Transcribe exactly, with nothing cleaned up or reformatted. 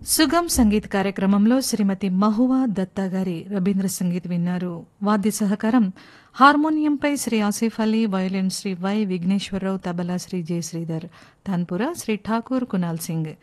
సుగం సంగీత్ కార్యక్రమంలో శ్రీమతి మహువా దత్తా గారి రవీంద్ర సంగీత్ విన్నారు. వాద్య సహకారం హార్మోనియంపై Shri Asif Ali, violin Shri why Vigneswara Rao, tabla Shri J Sridhar, tanpura Shri Thakur Kunal Singh.